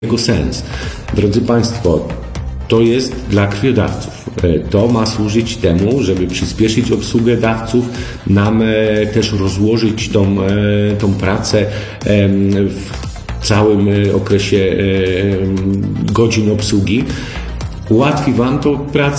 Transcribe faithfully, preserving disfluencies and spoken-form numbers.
jego sens. Drodzy Państwo, to jest dla krwiodawców. To ma służyć temu, żeby przyspieszyć obsługę dawców, nam też rozłożyć tą, tą pracę w całym okresie godzin obsługi. Ułatwi Wam to pracę.